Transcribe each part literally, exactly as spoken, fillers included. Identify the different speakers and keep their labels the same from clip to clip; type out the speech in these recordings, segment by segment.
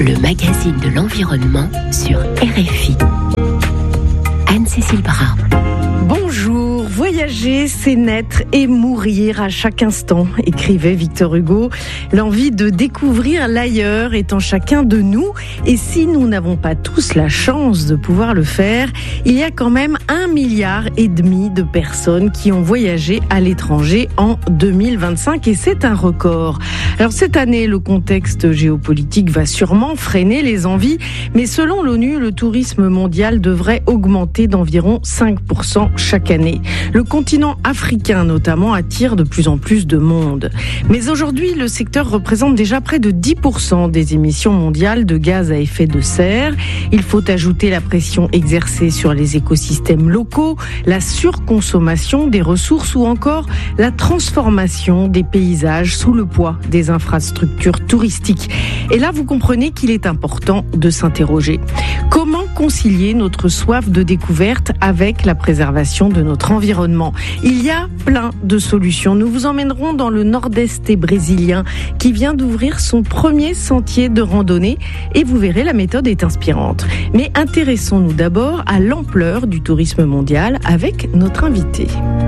Speaker 1: le magazine de l'environnement sur R F I. Anne-Cécile Bras.
Speaker 2: Bonjour, voyager, c'est naître et mourir à chaque instant, écrivait Victor Hugo. L'envie de découvrir l'ailleurs est en chacun de nous, et si nous n'avons pas tous la chance de pouvoir le faire, il y a quand même un milliard et demi de personnes qui ont voyagé à l'étranger en deux mille vingt-cinq, et c'est un record. Alors cette année, le contexte géopolitique va sûrement freiner les envies, mais selon l'ONU, le tourisme mondial devrait augmenter d'environ cinq pour cent chaque année. Le continent africain notamment attire de plus en plus de monde. Mais aujourd'hui, le secteur représente déjà près de dix pour cent des émissions mondiales de gaz à effet de serre. Il faut ajouter la pression exercée sur les écosystèmes locaux, la surconsommation des ressources ou encore la transformation des paysages sous le poids des infrastructures touristiques. Et là, vous comprenez qu'il est important de s'interroger. Comment concilier notre soif de découverte avec la préservation de notre environnement? Il y a plein de solutions. Nous vous emmènerons dans le nord-est brésilien qui vient d'ouvrir son premier sentier de randonnée et vous verrez, la méthode est inspirante. Mais intéressons-nous d'abord à l'ampleur du tourisme mondial avec notre invité.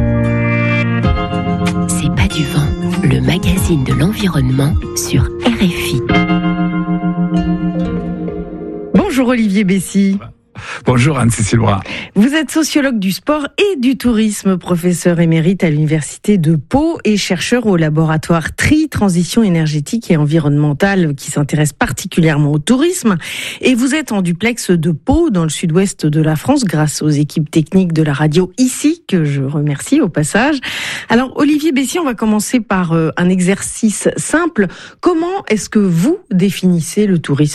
Speaker 1: C'est pas du vent, le magazine de l'environnement sur R F I.
Speaker 2: Bonjour Olivier Bessy.
Speaker 3: Bonjour Anne-Cécile Bras.
Speaker 2: Vous êtes sociologue du sport et du tourisme, professeur émérite à l'université de Pau et chercheur au laboratoire Tri, Transition énergétique et environnementale qui s'intéresse particulièrement au tourisme. Et vous êtes en duplex de Pau, dans le sud-ouest de la France, grâce aux équipes techniques de la radio ici, que je remercie au passage. Alors Olivier Bessy, on va commencer par un exercice simple. Comment est-ce que vous définissez le tourisme ?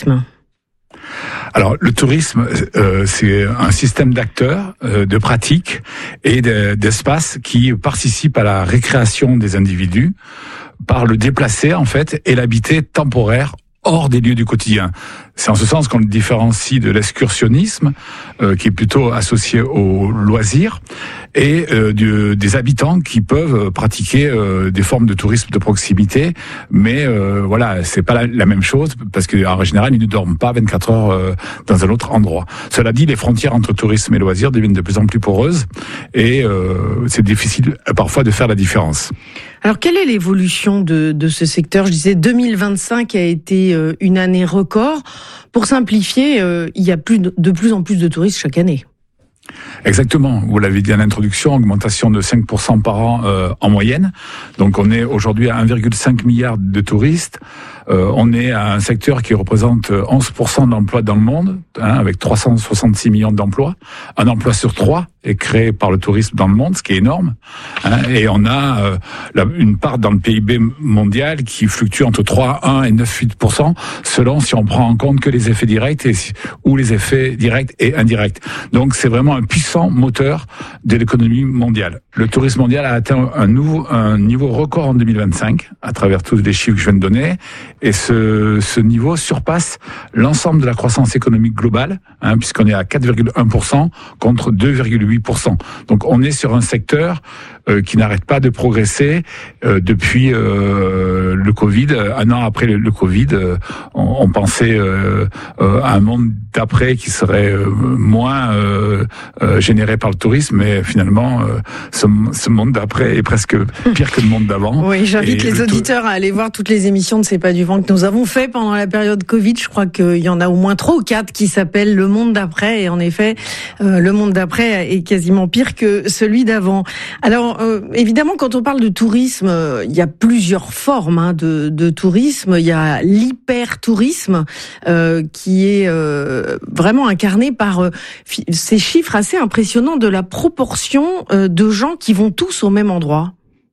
Speaker 3: Alors, le tourisme, euh, c'est un système d'acteurs, euh, de pratiques et de, d'espaces qui participent à la récréation des individus par le déplacer, en fait, et l'habiter temporaire hors des lieux du quotidien. C'est en ce sens qu'on le différencie de l'excursionnisme, euh, qui est plutôt associé au loisir, et euh, du, des habitants qui peuvent pratiquer euh, des formes de tourisme de proximité, mais euh, voilà, c'est pas la, la même chose, parce qu'en général, ils ne dorment pas vingt-quatre heures euh, dans un autre endroit. Cela dit, les frontières entre tourisme et loisir deviennent de plus en plus poreuses, et euh, c'est difficile parfois de faire la différence.
Speaker 2: Alors, quelle est l'évolution de, de ce secteur ? Je disais, deux mille vingt-cinq a été euh, une année record. Pour simplifier, euh, il y a plus de, de plus en plus de touristes chaque année.
Speaker 3: Exactement, vous l'avez dit à l'introduction, augmentation de cinq pour cent par an euh, en moyenne. Donc on est aujourd'hui à un virgule cinq milliard de touristes. Euh, on est à un secteur qui représente onze pour cent d'emplois dans le monde, hein, avec trois cent soixante-six millions d'emplois. Un emploi sur trois est créé par le tourisme dans le monde, ce qui est énorme. Hein, et on a euh, la, une part dans le P I B mondial qui fluctue entre trois virgule un et neuf virgule huit pour cent, selon si on prend en compte que les effets directs et, ou les effets directs et indirects. Donc c'est vraiment un puissant moteur de l'économie mondiale. Le tourisme mondial a atteint un, nouveau, un niveau record en deux mille vingt-cinq, à travers tous les chiffres que je viens de donner, et ce, ce niveau surpasse l'ensemble de la croissance économique globale, hein, puisqu'on est à quatre virgule un pour cent contre deux virgule huit pour cent. Donc on est sur un secteur euh, qui n'arrête pas de progresser euh, depuis euh, le Covid. Un an après le, le Covid, euh, on, on pensait euh, euh, à un monde d'après qui serait euh, moins euh, euh, généré par le tourisme, mais finalement, euh, ce, ce monde d'après est presque pire que le monde d'avant.
Speaker 2: Oui, j'invite et les auditeurs à aller voir toutes les émissions de C'est pas du vent que nous avons fait pendant la période Covid. Je crois qu'il y en a au moins trois ou quatre qui s'appellent Le Monde d'après, et en effet, euh, le monde d'après est quasiment pire que celui d'avant. Alors, euh, évidemment, quand on parle de tourisme, euh, il y a plusieurs formes hein, de, de tourisme. Il y a l'hyper-tourisme euh, qui est euh, vraiment incarné par euh, ces chiffres assez impressionnants de la proportion euh, de gens qui vont tous au même endroit.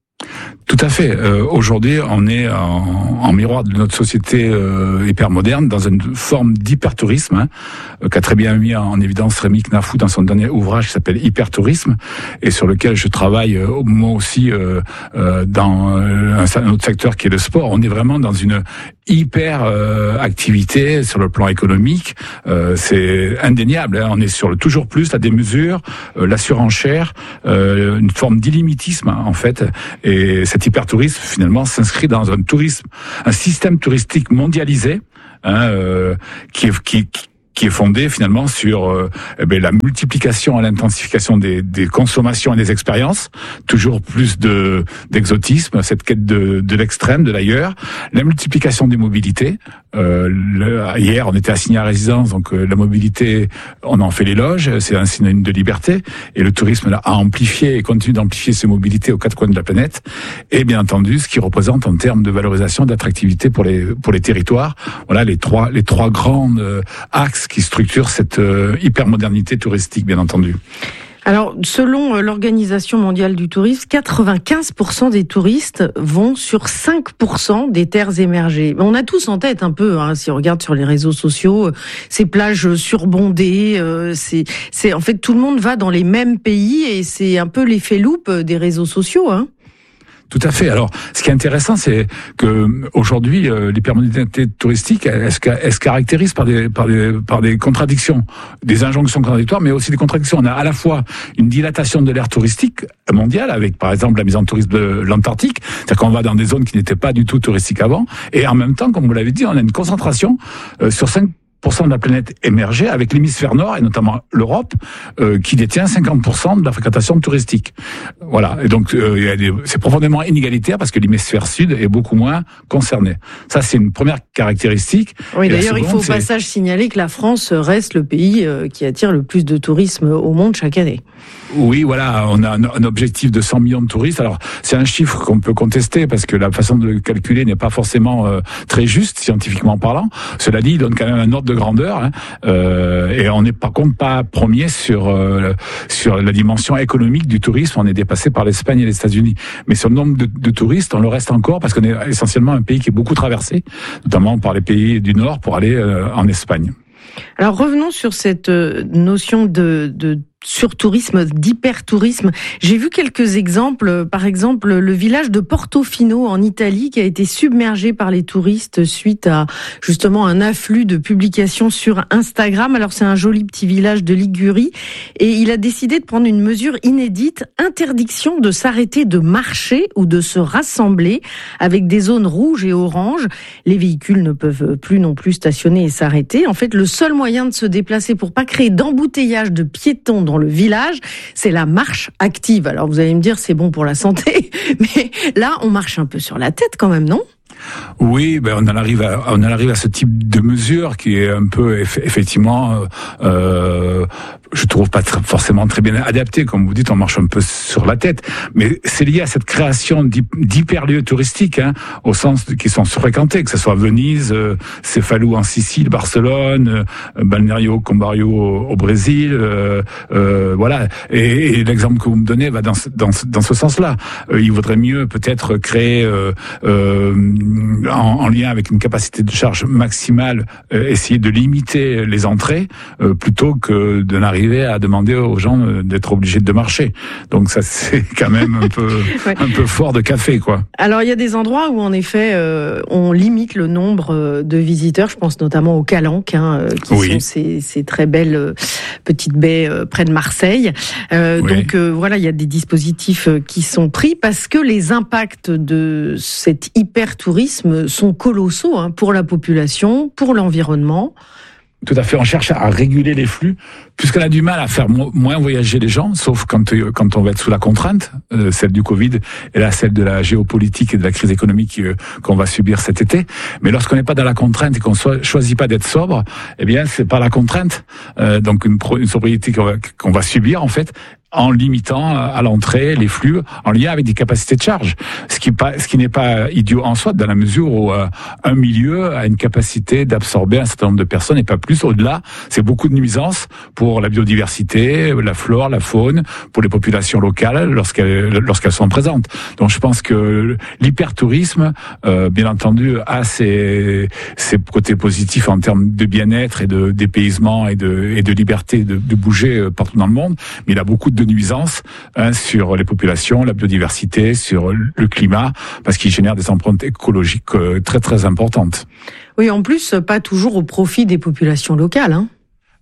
Speaker 3: Tout à fait. Euh, aujourd'hui, on est en, en miroir de notre société euh, hyper moderne, dans une forme d'hypertourisme, hein, euh, qu'a très bien mis en évidence Rémi Knafou dans son dernier ouvrage qui s'appelle Hypertourisme, et sur lequel je travaille euh, moi aussi euh, euh, dans un, un autre secteur qui est le sport. On est vraiment dans une hyper euh, activité sur le plan économique. Euh, c'est indéniable. Hein. On est sur le toujours plus, la démesure, euh, la surenchère, euh, une forme d'illimitisme hein, en fait. Et cet hypertourisme finalement s'inscrit dans un tourisme, un système touristique mondialisé, hein, euh, qui est qui, qui qui est fondé finalement sur euh, eh bien, la multiplication et l'intensification des, des consommations et des expériences, toujours plus de d'exotisme, cette quête de, de l'extrême, de l'ailleurs, la multiplication des mobilités. Euh, le, hier, on était assigné à résidence, donc euh, la mobilité, on en fait l'éloge, c'est un synonyme de liberté, et le tourisme là, a amplifié et continue d'amplifier ces mobilités aux quatre coins de la planète, et bien entendu, ce qui représente en termes de valorisation, d'attractivité pour les pour les territoires. Voilà les trois les trois grands euh, axes qui structure cette euh, hypermodernité touristique, bien entendu.
Speaker 2: Alors, selon l'Organisation mondiale du tourisme, quatre-vingt-quinze pour cent des touristes vont sur cinq pour cent des terres émergées. On a tous en tête un peu, hein, si on regarde sur les réseaux sociaux, ces plages surbondées, euh, c'est, c'est en fait tout le monde va dans les mêmes pays et c'est un peu l'effet loupe des réseaux sociaux, hein.
Speaker 3: Tout à fait. Alors, ce qui est intéressant, c'est que aujourd'hui, euh, l'hypermodernité touristique, elle, elle, se, elle se caractérise par des, par des, par des contradictions, des injonctions contradictoires, mais aussi des contradictions. On a à la fois une dilatation de l'ère touristique mondiale, avec par exemple la mise en tourisme de l'Antarctique, c'est-à-dire qu'on va dans des zones qui n'étaient pas du tout touristiques avant, et en même temps, comme vous l'avez dit, on a une concentration euh, sur cinq pour cent de la planète émergée, avec l'hémisphère nord et notamment l'Europe euh, qui détient cinquante pour cent de la fréquentation touristique. Voilà, et donc euh, il y a des, c'est profondément inégalitaire parce que l'hémisphère sud est beaucoup moins concerné. Ça, c'est une première caractéristique.
Speaker 2: Oui,
Speaker 3: et
Speaker 2: d'ailleurs,
Speaker 3: seconde,
Speaker 2: il faut au
Speaker 3: c'est...
Speaker 2: passage signaler que la France reste le pays qui attire le plus de tourisme au monde chaque année.
Speaker 3: Oui, voilà, on a un, un objectif de cent millions de touristes. Alors, c'est un chiffre qu'on peut contester parce que la façon de le calculer n'est pas forcément euh, très juste, scientifiquement parlant. Cela dit, il donne quand même un ordre de grandeur, hein, euh, et on n'est par contre pas premier sur euh, sur la dimension économique du tourisme. On est dépassé par l'Espagne et les États-Unis, mais sur le nombre de, de touristes, on le reste encore parce qu'on est essentiellement un pays qui est beaucoup traversé, notamment par les pays du Nord pour aller euh, en Espagne.
Speaker 2: Alors revenons sur cette notion de, de surtourisme, d'hypertourisme. J'ai vu quelques exemples, par exemple le village de Portofino en Italie qui a été submergé par les touristes suite à justement un afflux de publications sur Instagram. Alors c'est un joli petit village de Ligurie et il a décidé de prendre une mesure inédite, interdiction de s'arrêter de marcher ou de se rassembler avec des zones rouges et oranges. Les véhicules ne peuvent plus non plus stationner et s'arrêter. En fait, le seul moyen de se déplacer pour pas créer d'embouteillage de piétons dans le village, c'est la marche active. Alors vous allez me dire, c'est bon pour la santé, mais là, on marche un peu sur la tête quand même, non ?
Speaker 3: Oui, ben on en arrive à on en arrive à ce type de mesure qui est un peu eff- effectivement, euh, je trouve pas très, forcément très bien adapté. Comme vous dites, on marche un peu sur la tête, mais c'est lié à cette création d'hyperlieux touristiques, hein, au sens de, qui sont fréquentés, que ce soit Venise, euh, Cefalù en Sicile, Barcelone, euh, Balneario Combario au, au Brésil, euh, euh, voilà. Et, et l'exemple que vous me donnez va dans ce, dans ce, dans ce sens-là. Euh, il vaudrait mieux peut-être créer euh, euh, En, en lien avec une capacité de charge maximale, euh, essayer de limiter les entrées euh, plutôt que de n'arriver à demander aux gens euh, d'être obligés de marcher. Donc ça, c'est quand même un peu ouais. un peu fort de café, quoi.
Speaker 2: Alors il y a des endroits où en effet euh, on limite le nombre de visiteurs. Je pense notamment aux Calanques, hein, qui oui. sont ces, ces très belles euh, petites baies euh, près de Marseille. Euh, oui. Donc euh, voilà, il y a des dispositifs qui sont pris parce que les impacts de cet hyper-tourisme sont colossaux, hein, pour la population, pour l'environnement.
Speaker 3: Tout à fait, on cherche à réguler les flux, puisqu'on a du mal à faire mo- moins voyager les gens, sauf quand, euh, quand on va être sous la contrainte, euh, celle du Covid, et là celle de la géopolitique et de la crise économique euh, qu'on va subir cet été. Mais lorsqu'on n'est pas dans la contrainte et qu'on soit, choisit pas d'être sobre, eh bien c'est par la contrainte, euh, donc une, pro- une sobriété qu'on va, qu'on va subir en fait, en limitant à l'entrée les flux en lien avec des capacités de charge. Ce qui, pas, ce qui n'est pas idiot en soi, dans la mesure où euh, un milieu a une capacité d'absorber un certain nombre de personnes et pas plus. Au-delà, c'est beaucoup de nuisances pour la biodiversité, la flore, la faune, pour les populations locales lorsqu'elles, lorsqu'elles sont présentes. Donc je pense que l'hypertourisme, euh, bien entendu, a ses, ses côtés positifs en termes de bien-être et de dépaysement et de, et de liberté de, de bouger partout dans le monde, mais il a beaucoup de nuisances, hein, sur les populations, la biodiversité, sur le climat, parce qu'il génère des empreintes écologiques euh, très très importantes.
Speaker 2: Oui, en plus, pas toujours au profit des populations locales, hein.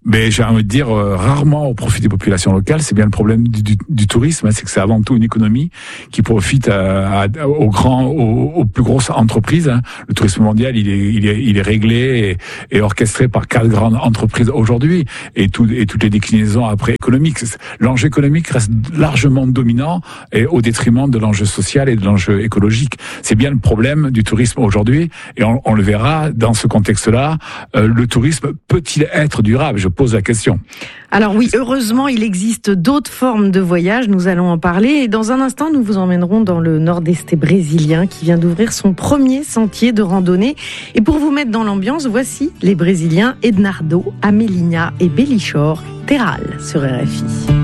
Speaker 3: Mais j'ai envie de dire euh, rarement au profit des populations locales. C'est bien le problème du, du, du tourisme, hein, c'est que c'est avant tout une économie qui profite à, à, aux grands, aux, aux plus grosses entreprises. Hein. Le tourisme mondial, il est, il est, il est réglé et, et orchestré par quatre grandes entreprises aujourd'hui, et, tout, et toutes les déclinaisons après économiques. L'enjeu économique reste largement dominant et au détriment de l'enjeu social et de l'enjeu écologique. C'est bien le problème du tourisme aujourd'hui, et on, on le verra dans ce contexte-là. Euh, le tourisme peut-il être durable ? Je pose la question.
Speaker 2: Alors oui, heureusement, il existe d'autres formes de voyage. Nous allons en parler. Et dans un instant, nous vous emmènerons dans le nord-est brésilien qui vient d'ouvrir son premier sentier de randonnée. Et pour vous mettre dans l'ambiance, voici les Brésiliens Ednardo, Amelinha et Bellichor, Terral sur R F I.